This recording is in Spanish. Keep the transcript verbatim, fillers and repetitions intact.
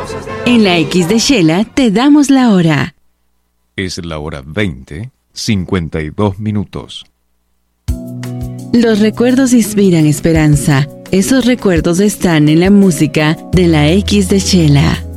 En la X de Shela te damos la hora. Es la hora veinte, cincuenta y dos minutos. Los recuerdos inspiran esperanza. Esos recuerdos están en la música de la X de Shela.